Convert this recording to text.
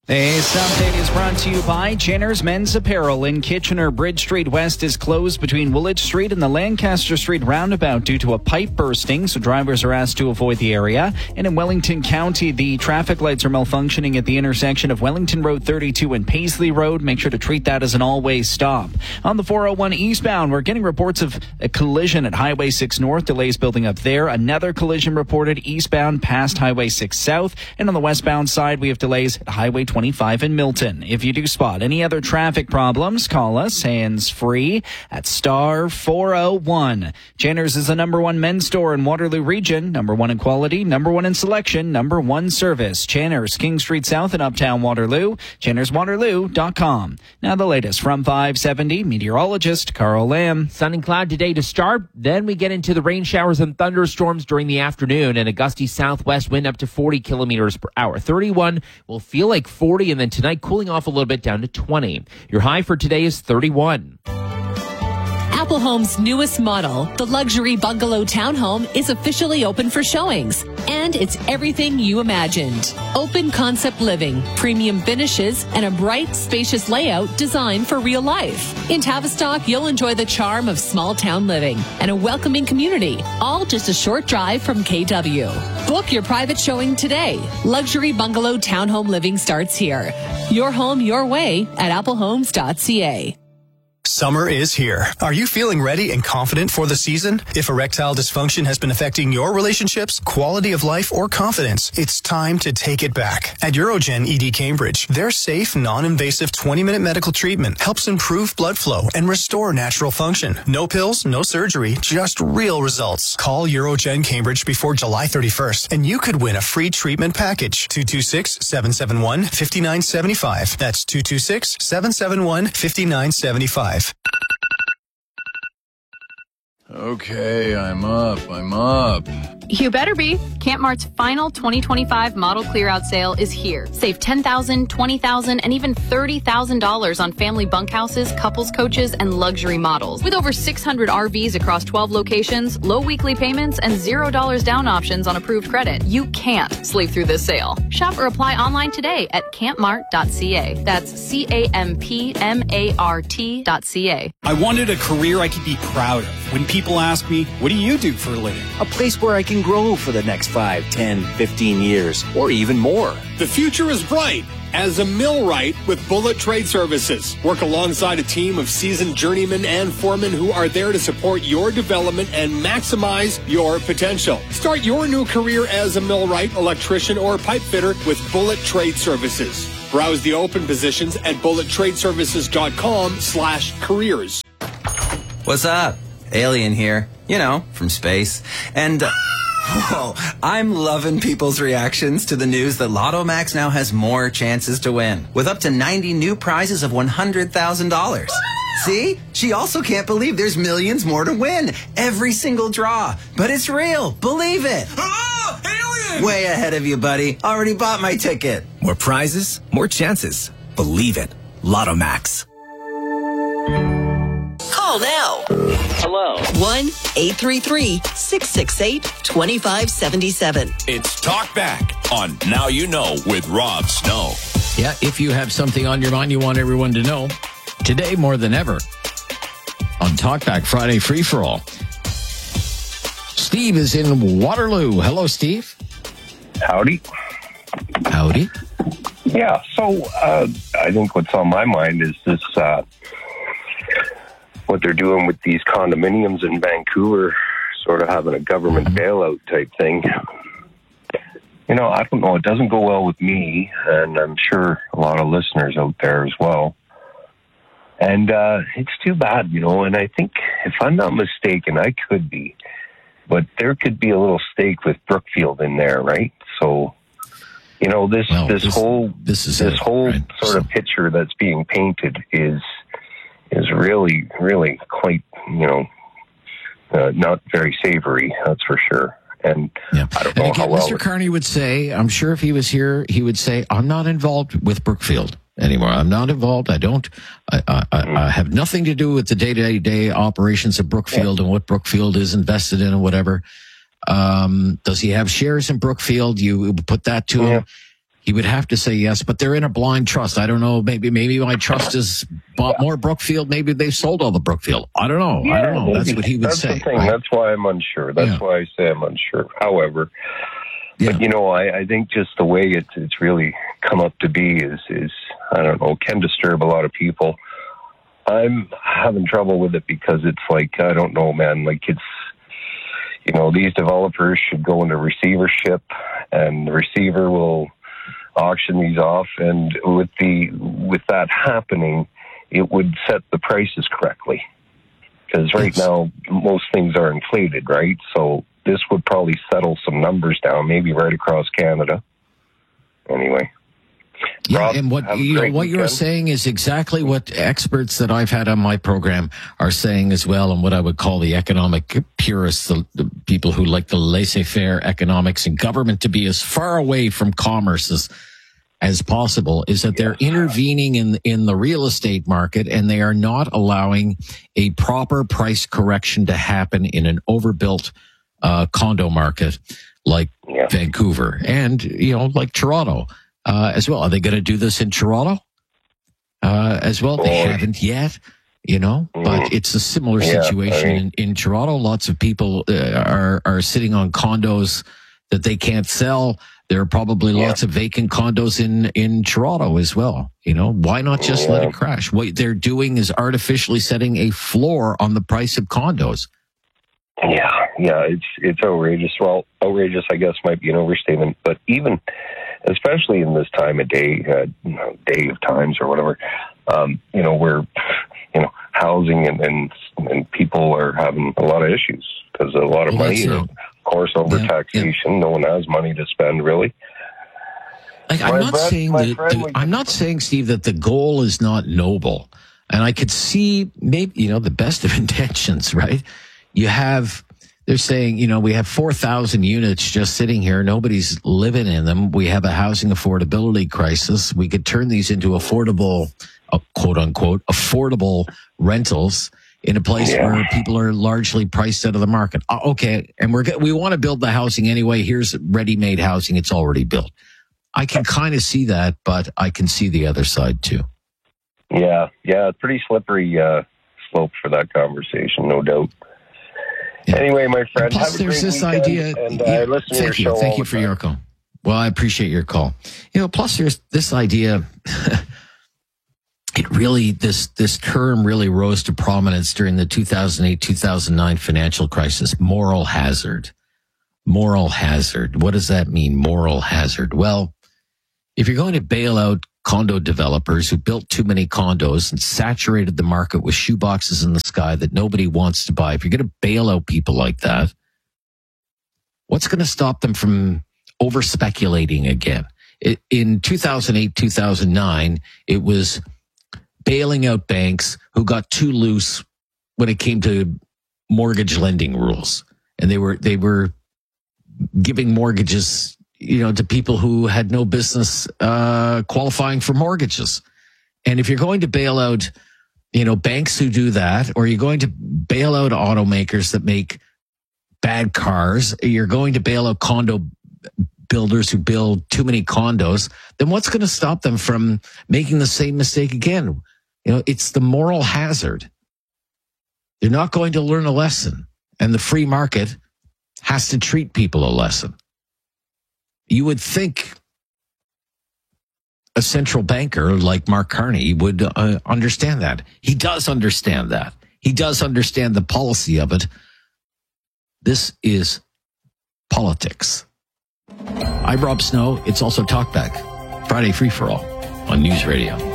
This update is brought to you by Jenner's Men's Apparel in Kitchener. Bridge Street West is closed between Woolwich Street and the Lancaster Street roundabout due to a pipe bursting, so drivers are asked to avoid the area. And in Wellington County, the traffic lights are malfunctioning at the intersection of Wellington Road 32 and Paisley Road. Make sure to treat that as an all-way stop. On the 401 eastbound, we're getting reports of a collision at Highway 6 North. Delays building up there. Another collision reported eastbound past Highway 6 South. And on the westbound side, we have delays at Highway 25 in Milton. If you do spot any other traffic problems, call us hands-free at star 401. Jenner's is the #1 men's store in Waterloo Region. #1 in quality, #1 in selection, #1 service. Jenner's, King Street South in Uptown Waterloo. JennersWaterloo.com. Now the latest from 570, meteorologist Carl Lamb. Sun and cloud today to start. Then we get into the rain showers and thunderstorms during the afternoon, and a gusty southwest wind up to 40 kilometers per hour. 31 will feel like 40, and then tonight cooling off a little bit down to 20. Your high for today is 31. Apple Home's newest model, the luxury bungalow townhome, is officially open for showings. And it's everything you imagined. Open concept living, premium finishes, and a bright, spacious layout designed for real life. In Tavistock, you'll enjoy the charm of small town living and a welcoming community, all just a short drive from KW. Book your private showing today. Luxury bungalow townhome living starts here. Your home, your way at applehomes.ca. Summer is here. Are you feeling ready and confident for the season? If erectile dysfunction has been affecting your relationships, quality of life, or confidence, it's time to take it back. At Urogen ED Cambridge, their safe, non-invasive 20-minute medical treatment helps improve blood flow and restore natural function. No pills, no surgery, just real results. Call Urogen Cambridge before July 31st, and you could win a free treatment package. 226-771-5975. That's 226-771-5975. Okay, I'm up. You better be. Campmart's final 2025 model clear-out sale is here. Save $10,000, $20,000, and even $30,000 on family bunkhouses, couples coaches, and luxury models. With over 600 RVs across 12 locations, low weekly payments, and $0 down options on approved credit, you can't sleep through this sale. Shop or apply online today at campmart.ca. That's CAMPMART.ca. I wanted a career I could be proud of. When people ask me, what do you do for a living? A place where I can grow for the next 5, 10, 15 years, or even more. The future is bright as a millwright with Bullet Trade Services. Work alongside a team of seasoned journeymen and foremen who are there to support your development and maximize your potential. Start your new career as a millwright, electrician, or pipe fitter with Bullet Trade Services. Browse the open positions at bullettradeservices.com/careers. What's up? Alien here, from space. And I'm loving people's reactions to the news that Lotto Max now has more chances to win, with up to 90 new prizes of $100,000. See? She also can't believe there's millions more to win. Every single draw. But it's real. Believe it. Oh, alien! Way ahead of you, buddy. Already bought my ticket. More prizes, more chances. Believe it. Lotto Max. Call now. Hello. 1-833-668-2577. It's Talk Back on Now You Know with Rob Snow. Yeah, if you have something on your mind you want everyone to know, today more than ever, on Talkback Friday Free-for-All. Steve is in Waterloo. Hello, Steve. Howdy. Yeah, so I think what's on my mind is this, what they're doing with these condominiums in Vancouver, sort of having a government bailout type thing. I don't know. It doesn't go well with me, and I'm sure a lot of listeners out there as well. And it's too bad, and I think, if I'm not mistaken, I could be, but there could be a little stake with Brookfield in there, right? So, this whole sort of picture that's being painted is really, really quite, not very savory, that's for sure. And I don't know how well... Mr. Carney would say, I'm sure if he was here, he would say, I'm not involved with Brookfield anymore. I'm not involved. I have nothing to do with the day-to-day operations of Brookfield and what Brookfield is invested in and whatever. Does he have shares in Brookfield? You put that to him. He would have to say yes, but they're in a blind trust. I don't know. Maybe my trust is bought more Brookfield. Maybe they've sold all the Brookfield. I don't know. Yeah, I don't know. maybe. That's what he would That's say. The thing. Right? That's why I'm unsure. That's why I say I'm unsure. However, but I think just the way it's really come up to be is I don't know, can disturb a lot of people. I'm having trouble with it because it's like, I don't know, man, like it's, these developers should go into receivership and the receiver will auction these off. And with that happening, it would set the prices correctly. Because right now, most things are inflated, right? So this would probably settle some numbers down, maybe right across Canada. Anyway. Yeah, Rob, and what you're saying is exactly what experts that I've had on my program are saying as well, and what I would call the economic purists, the people who like the laissez-faire economics and government to be as far away from commerce as possible, is that they're intervening in the real estate market, and they are not allowing a proper price correction to happen in an overbuilt condo market like Vancouver and like Toronto. As well. Are they going to do this in Toronto as well? They haven't yet, but it's a similar situation in Toronto. Lots of people are sitting on condos that they can't sell. There are probably lots of vacant condos in Toronto as well. Why not just let it crash? What they're doing is artificially setting a floor on the price of condos. Yeah, it's outrageous. Well, outrageous, I guess, might be an overstatement, but especially in this time of day, day of times or whatever, where, housing and people are having a lot of issues because a lot of money, of course, over taxation. No one has money to spend, really. I'm not saying, Steve, that the goal is not noble. And I could see maybe, the best of intentions, right? They're saying, we have 4,000 units just sitting here. Nobody's living in them. We have a housing affordability crisis. We could turn these into affordable, quote unquote, affordable rentals in a place where people are largely priced out of the market. Okay. And we want to build the housing anyway. Here's ready-made housing. It's already built. I can kind of see that, but I can see the other side too. Yeah. Pretty slippery slope for that conversation, no doubt. Yeah. Anyway, my friend, have a great weekend, idea, and I listen to your show. Thank you for your call. Well, I appreciate your call. Plus there's this idea. This term really rose to prominence during the 2008-2009 financial crisis. Moral hazard. Moral hazard. What does that mean? Moral hazard. Well, if you're going to bail out condo developers who built too many condos and saturated the market with shoeboxes in the sky that nobody wants to buy, if you're going to bail out people like that, what's going to stop them from over-speculating again? In 2008, 2009, it was bailing out banks who got too loose when it came to mortgage lending rules. And they were giving mortgages to people who had no business qualifying for mortgages. And if you're going to bail out, banks who do that, or you're going to bail out automakers that make bad cars, you're going to bail out condo builders who build too many condos, then what's going to stop them from making the same mistake again? It's the moral hazard. They're not going to learn a lesson, and the free market has to treat people a lesson. You would think a central banker like Mark Carney would understand that. He does understand that. He does understand the policy of it. This is politics. I'm Rob Snow. It's also Talkback, Friday Free for All on News Radio.